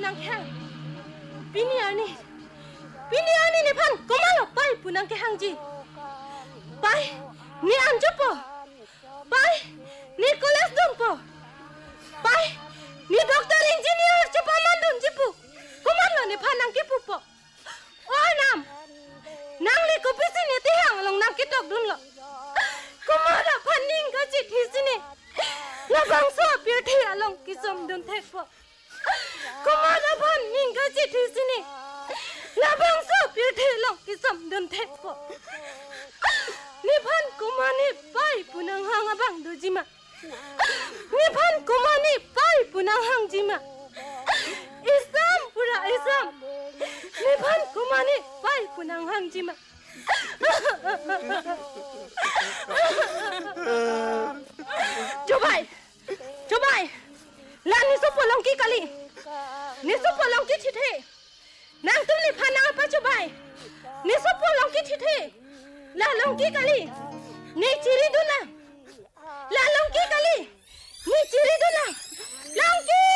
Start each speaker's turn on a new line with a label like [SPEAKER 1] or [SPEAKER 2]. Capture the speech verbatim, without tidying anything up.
[SPEAKER 1] punang hang. Pini ani. Pini ani ni pan komalo pai punang ke hangji. Pai ni anju po. Pai ni koles dun po. Pai ni doktor engineer cepa mandun jipu. Komalo ni panang ke pupo. Oh nam. Nang li ko pisi ni tihang long nang kitok dun lo. Komala paning ka chit hi sini. La bangso pir thi along kisom dun thek po. Komala paning ka chit hi sini. La bangso pir thi long kisom dun thek po. Ni pan kumani pai punang hang abang do jima. Ni pan kumani pai punang hang jima. Isam pura isam. Ni pan kumani pai punang hang jima. Cobai, cobai. Lah ni supo longki kali. Ni supo longki thithe. Nang tu ni panang apa cobai. Ni supo longki thithe. Lah longki kali. Ni ciri duna. Lah longki kali. Ni ciri duna. Longki.